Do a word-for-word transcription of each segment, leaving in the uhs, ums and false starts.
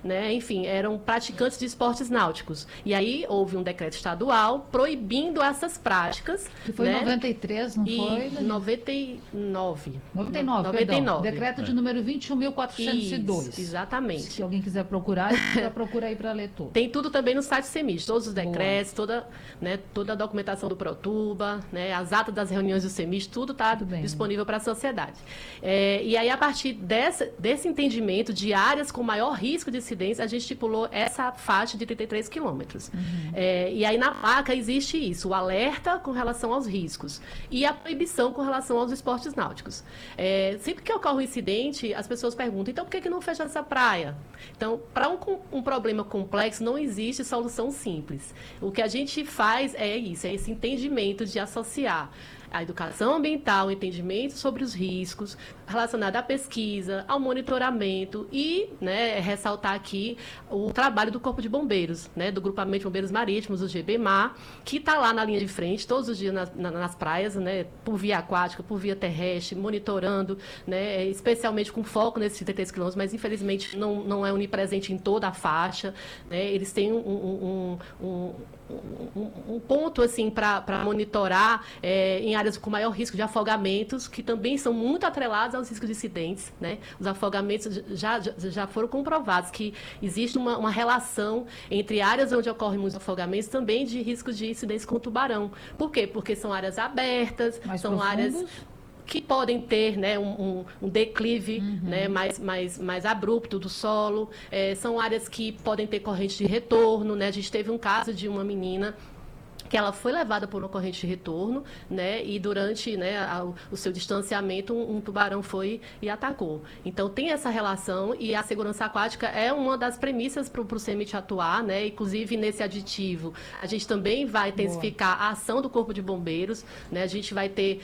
né, enfim, eram praticantes de esportes náuticos. E aí houve um decreto estadual proibindo essas práticas. Que foi em né? noventa e três, não E foi? noventa e nove. noventa e nove, noventa e nove. perdão. Decreto de número vinte e um mil quatrocentos e dois. Isso, exatamente. Se alguém quiser procurar, já procura aí para ler tudo. Tem tudo também no site CEMIT, todos os decretos, toda, né, toda a documentação do Protuba, né, as atas das reuniões do CEMIT, tudo está disponível para a sociedade. É, e aí, a partir dessa, desse entendimento de áreas com maior risco de incidência, a gente estipulou essa faixa de trinta e três quilômetros. Uhum. É, e aí, na placa, existe isso, o alerta com relação aos riscos e a proibição com relação aos esportes náuticos. É, sempre que ocorre um incidente, as pessoas perguntam, então por que, que não fecha essa praia? Então, para um, um problema complexo, não existe solução simples. O que a gente faz é isso, é esse entendimento de associar a educação ambiental, o entendimento sobre os riscos relacionado à pesquisa, ao monitoramento e, né, ressaltar aqui o trabalho do Corpo de Bombeiros, né, do Grupamento de Bombeiros Marítimos, o G B M A, que está lá na linha de frente todos os dias nas, nas praias, né, por via aquática, por via terrestre, monitorando, né, especialmente com foco nesses trinta e três quilômetros, mas infelizmente não, não é onipresente em toda a faixa. Né, eles têm um, um, um, um Um, um ponto assim para monitorar é, em áreas com maior risco de afogamentos, que também são muito atrelados aos riscos de incidentes. Né? Os afogamentos já, já, já foram comprovados que existe uma, uma relação entre áreas onde ocorrem muitos afogamentos também de riscos de incidentes com tubarão. Por quê? Porque são áreas abertas, mais são profundos? áreas que podem ter, né, um, um, um declive, uhum, né, mais, mais, mais abrupto do solo. É, são áreas que podem ter corrente de retorno. Né? A gente teve um caso de uma menina que ela foi levada por uma corrente de retorno, né, e durante, né, a, o seu distanciamento, um, um tubarão foi e atacou. Então, tem essa relação e a segurança aquática é uma das premissas para o CEMIT atuar, né, inclusive nesse aditivo. A gente também vai intensificar Boa. a ação do Corpo de Bombeiros, né, a gente vai ter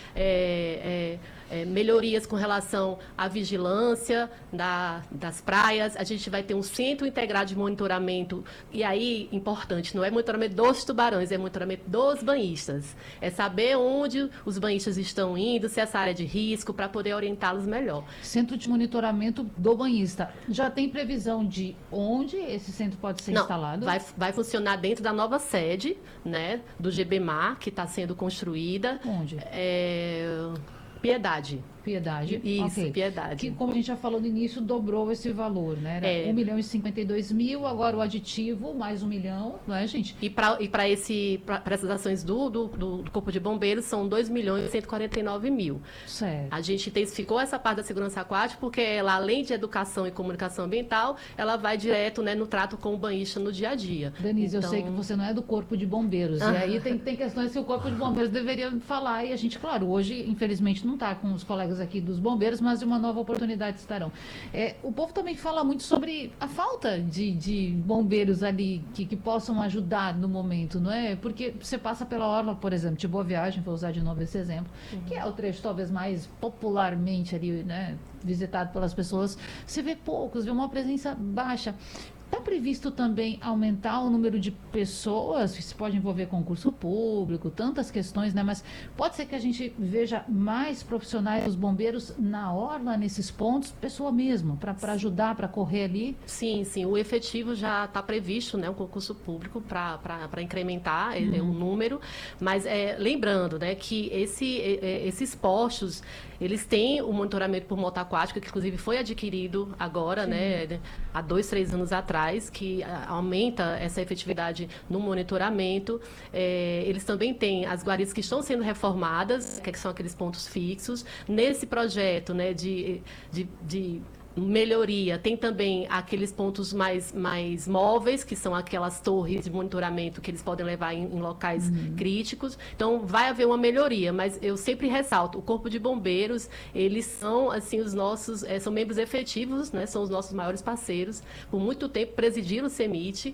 é, é, é, melhorias com relação à vigilância da, das praias, a gente vai ter um centro integrado de monitoramento, e aí, importante, não é monitoramento dos tubarões, é monitoramento dos banhistas. É saber onde os banhistas estão indo, se essa área é de risco, para poder orientá-los melhor. Centro de monitoramento do banhista. Já tem previsão de onde esse centro pode ser Não, instalado? Vai, vai funcionar dentro da nova sede, né, do G B M A, que está sendo construída. Onde? É... Piedade. Piedade. Isso, okay. Piedade. Que, como a gente já falou no início, dobrou esse valor, né? Era é. um milhão e cinquenta e dois mil, agora o aditivo, mais um milhão, não é, gente? E para e para esse, para essas ações do, do, do Corpo de Bombeiros, são dois milhões e cento e quarenta e nove mil. Certo. A gente intensificou essa parte da segurança aquática, porque ela, além de educação e comunicação ambiental, ela vai direto, né, no trato com o banhista no dia a dia. Denise, então... eu sei que você não é do Corpo de Bombeiros, ah. e aí tem, tem questões que o Corpo de Bombeiros deveria falar, e a gente, claro, hoje, infelizmente, não está com os colegas aqui dos bombeiros, mas uma nova oportunidade estarão. É, o povo também fala muito sobre a falta de, de bombeiros ali que, que possam ajudar no momento, não é? Porque você passa pela orla, por exemplo, de Boa Viagem, vou usar de novo esse exemplo, uhum, que é o trecho talvez mais popularmente ali, né, visitado pelas pessoas, você vê poucos, vê uma presença baixa. Está previsto também aumentar o número de pessoas, isso pode envolver concurso público, tantas questões, né? Mas pode ser que a gente veja mais profissionais dos bombeiros na orla, nesses pontos, pessoa mesmo, para ajudar, para correr ali? Sim, sim. O efetivo já está previsto, né? Um concurso público para incrementar uhum. o número. Mas é, lembrando, né, que esse, esses postos, eles têm o monitoramento por moto aquática, que inclusive foi adquirido agora, sim, né? Há dois, três anos atrás, que aumenta essa efetividade no monitoramento. É, eles também têm as guaridas que estão sendo reformadas, que são aqueles pontos fixos. Nesse projeto, né, de, de, de melhoria, tem também aqueles pontos mais, mais móveis, que são aquelas torres de monitoramento que eles podem levar em, em locais uhum. críticos. Então, vai haver uma melhoria, mas eu sempre ressalto, o Corpo de Bombeiros, eles são, assim, os nossos, é, são membros efetivos, né, são os nossos maiores parceiros, por muito tempo presidiram o CEMIT,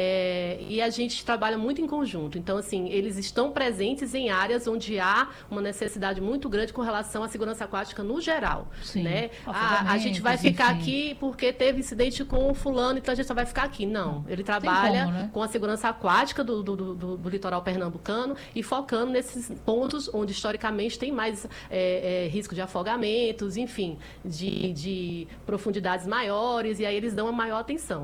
é, e a gente trabalha muito em conjunto. Então, assim, eles estão presentes em áreas onde há uma necessidade muito grande com relação à segurança aquática no geral. Sim. Né? A, a gente vai ficar aqui porque teve incidente com o fulano, então a gente só vai ficar aqui. Não, ele trabalha como, né? com a segurança aquática do, do, do, do litoral pernambucano e focando nesses pontos onde historicamente tem mais é, é, risco de afogamentos, enfim, de, de profundidades maiores, e aí eles dão a maior atenção.